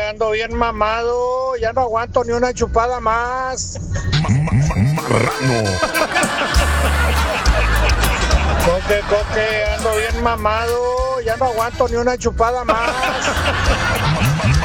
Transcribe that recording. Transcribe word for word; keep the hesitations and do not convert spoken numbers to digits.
ando bien mamado, ya no aguanto ni una chupada más. Marrano. Coque, coque, ando bien mamado, ya no aguanto ni una chupada más.